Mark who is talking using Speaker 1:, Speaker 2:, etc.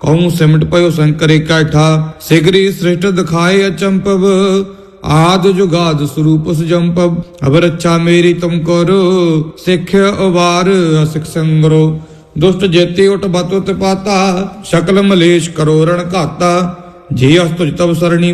Speaker 1: कहूँ सिमट पयो शंकर कैठा सिगरी श्रेष्ठ दिखाए अचंपव आद जुगाद स्वरूप सुजंपव अब रक्षा मेरी तुम करो सिख अवार असिख संगरो दुष्ट जेते उठ बत पाता शकल मलेश करो रण घाता जी अस तुझ तब सरणी